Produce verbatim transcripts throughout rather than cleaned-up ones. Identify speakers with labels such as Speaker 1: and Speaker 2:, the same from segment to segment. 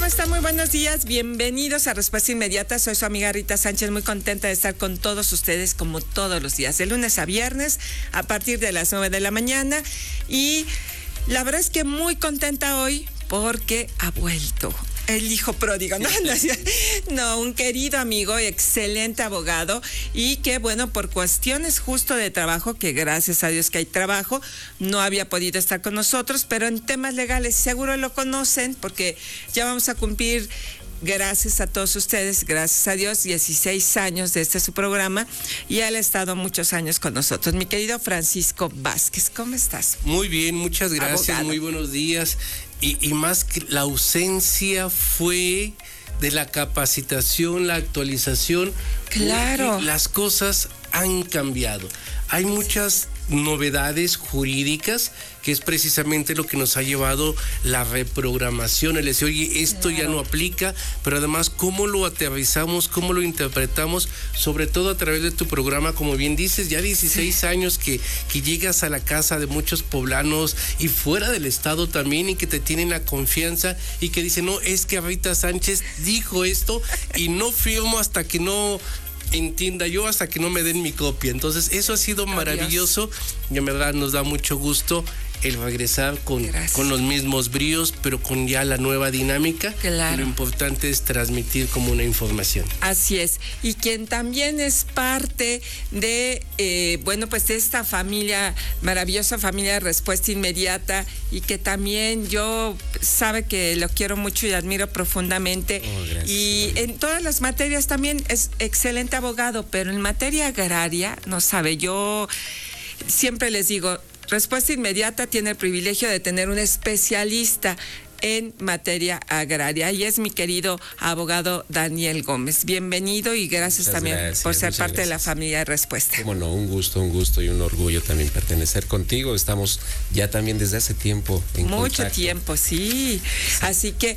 Speaker 1: están? Muy buenos días, bienvenidos a Respuesta Inmediata. Soy su amiga Rita Sánchez, muy contenta de estar con todos ustedes como todos los días, de lunes a viernes, a partir de las nueve de la mañana. Y la verdad es que muy contenta hoy porque ha vuelto el hijo pródigo, no, no, no, un querido amigo, excelente abogado, y que bueno, por cuestiones justo de trabajo, que gracias a Dios que hay trabajo, no había podido estar con nosotros, pero en temas legales seguro lo conocen, porque ya vamos a cumplir, gracias a todos ustedes, gracias a Dios, dieciséis años de este su programa, y él ha estado muchos años con nosotros. Mi querido Francisco Vázquez, ¿cómo estás?
Speaker 2: Muy bien, muchas gracias,
Speaker 1: Abogado.
Speaker 2: Muy buenos días. Y, y más que la ausencia fue de la capacitación, la actualización.
Speaker 1: Claro.
Speaker 2: Las cosas han cambiado. Hay muchas novedades jurídicas, que es precisamente lo que nos ha llevado la reprogramación, el decir, oye, esto
Speaker 1: claro.
Speaker 2: ya no aplica, pero además cómo lo aterrizamos, cómo lo interpretamos, sobre todo a través de tu programa, como bien dices, ya dieciséis sí. años que, que llegas a la casa de muchos poblanos y fuera del estado también, y que te tienen la confianza y que dicen, no, es que Rita Sánchez dijo esto y no firmo hasta que no entienda yo, hasta que no me den mi copia. Entonces eso ha sido maravilloso y en verdad nos da mucho gusto el regresar con, con los mismos bríos, pero con ya la nueva dinámica.
Speaker 1: Claro.
Speaker 2: Lo importante es transmitir como una información.
Speaker 1: Así es. Y quien también es parte de, eh, bueno, pues de esta familia, maravillosa familia de Respuesta Inmediata, y que también yo sabe que lo quiero mucho y admiro profundamente.
Speaker 2: Oh, gracias.
Speaker 1: Y en todas las materias también es excelente abogado, pero en materia agraria, no sabe, yo siempre les digo, Respuesta Inmediata tiene el privilegio de tener un especialista en materia agraria, y es mi querido abogado Daniel Gómez. Bienvenido y gracias
Speaker 3: muchas
Speaker 1: también
Speaker 3: gracias,
Speaker 1: por ser parte
Speaker 3: gracias.
Speaker 1: de la familia de Respuesta.
Speaker 3: Cómo no, un gusto, un gusto y un orgullo también pertenecer contigo. Estamos ya también desde hace tiempo en
Speaker 1: Mucho
Speaker 3: contacto.
Speaker 1: tiempo, sí. sí. Así que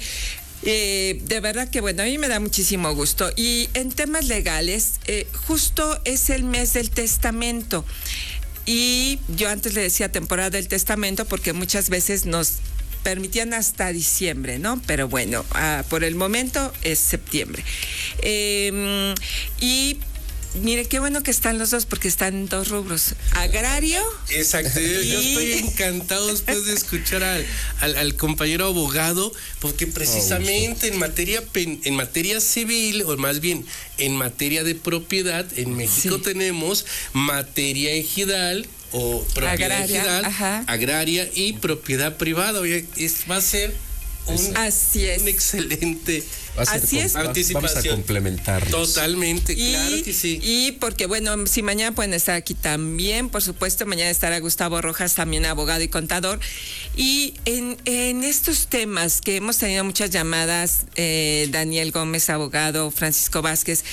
Speaker 1: Eh, de verdad que bueno, a mí me da muchísimo gusto. Y en temas legales, eh, justo es el mes del testamento. Y yo antes le decía temporada del testamento porque muchas veces nos permitían hasta diciembre, ¿no? Pero bueno, ah, por el momento es septiembre. Eh, y mire, qué bueno que están los dos, porque están en dos rubros. Agrario.
Speaker 2: Exacto. Yo, yo estoy encantado después de escuchar al, al, al compañero abogado, porque precisamente en materia en materia civil, o más bien en materia de propiedad, en México sí. tenemos materia ejidal o propiedad agraria, ejidal, ajá. agraria y propiedad privada. Oye, es, va a ser un,
Speaker 1: Así es.
Speaker 2: un excelente
Speaker 3: Va a ser
Speaker 1: Así es.
Speaker 2: participación.
Speaker 3: Vamos a complementarnos.
Speaker 2: Totalmente,
Speaker 1: y,
Speaker 2: claro que sí.
Speaker 1: Y porque, bueno, si mañana pueden estar aquí también, por supuesto, mañana estará Gustavo Rojas, también abogado y contador. Y en, en estos temas que hemos tenido muchas llamadas, eh, Daniel Gómez, abogado, Francisco Vázquez,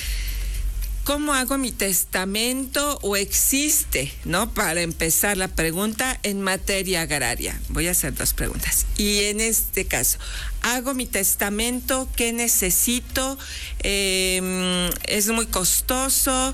Speaker 1: ¿cómo hago mi testamento o existe, no? Para empezar la pregunta en materia agraria. Voy a hacer dos preguntas. Y en este caso, hago mi testamento, ¿qué necesito? Eh, ¿Es muy costoso?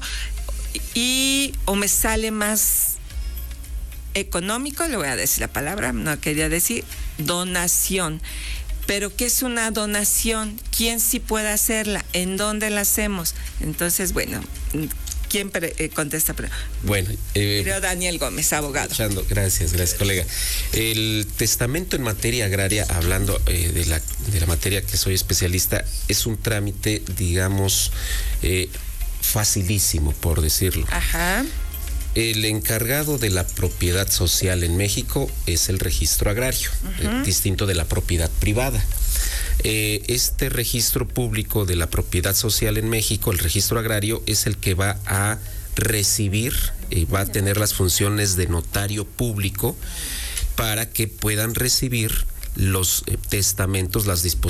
Speaker 1: Y, ¿o me sale más económico? Le voy a decir la palabra, no quería decir, donación. Pero ¿qué es una donación? ¿Quién sí puede hacerla? ¿En dónde la hacemos? Entonces, bueno, ¿quién pre- eh, contesta?
Speaker 3: Bueno, eh,
Speaker 1: creo Daniel Gómez, abogado.
Speaker 3: Echando, gracias, gracias, colega. El testamento en materia agraria, hablando eh, de, la, de la materia que soy especialista, es un trámite, digamos, eh, facilísimo, por decirlo.
Speaker 1: Ajá.
Speaker 3: El encargado de la propiedad social en México es el registro agrario, uh-huh. eh, distinto de la propiedad privada. Eh, este registro público de la propiedad social en México, el registro agrario, es el que va a recibir, eh, va a tener las funciones de notario público para que puedan recibir los eh, testamentos, las disposiciones